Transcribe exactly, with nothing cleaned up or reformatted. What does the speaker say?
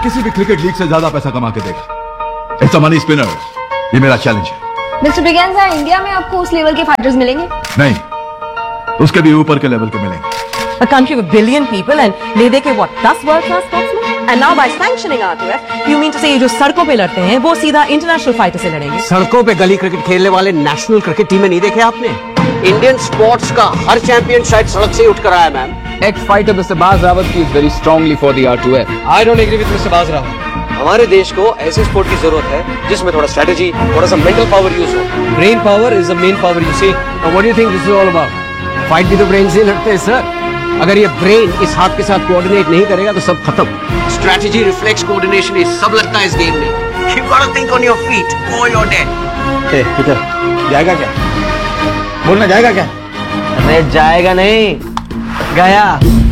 किसी भी cricket league से ज्यादा पैसा कमा के देगा। It's a money spinner. ये मेरा चैलेंज है। मिस्टर ब्रिगेंजा, इंडिया में आपको उस लेवल के फाइटर्स मिलेंगे? नहीं, उसके भी ऊपर के लेवल के मिलेंगे। A country with billion people and ले दे के what दस world class sportsmen? And now by sanctioning R two F, you mean to say ये जो सड़कों पे लड़ते हैं वो सीधा इंटरनेशनल फाइटर से लड़ेंगे? सड़कों पे गली क्रिकेट खेलने वाले नेशनल क्रिकेट टीमें नहीं देखे आपने? इंडियन स्पोर्ट्स का हर चैंपियन शायद सड़क से ही उठ कर आया ma'am. Ex-fighter Mister Baz Rawat feels very strongly for the R two F. I don't agree with Mister Baz Rawat. हमारे देश को ऐसे स्पोर्ट की जरूरत है जिसमें थोड़ा स्ट्रेटजी, थोड़ा सा मेंटल पावर यूज हो। Brain power is the main power, you see. Now what do you think this is all about? Fight भी तो ब्रेन से लड़ते हैं सर। अगर ये ब्रेन इस हाथ के साथ कोऑर्डिनेट नहीं करेगा तो सब खत्म। स्ट्रेटजी, रिफ्लेक्स, कोऑर्डिनेशन ये सब लगता है इस गेम में। You gotta think on your feet or you're dead. A, Peter, जाएगा क्या? बोलना जाएगा क्या? अरे जाएगा नहीं, गया।